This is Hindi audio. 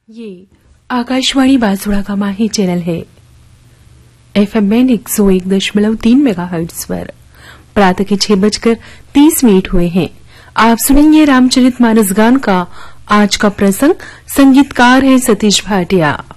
ये आकाशवाणी बांसुड़ा का माही चैनल है। FM में 101.3 मेगाहर्ट्ज पर प्रातः के 6:30 हुए हैं। आप सुनेंगे रामचरितमानस गान का आज का प्रसंग। संगीतकार है सतीश भाटिया।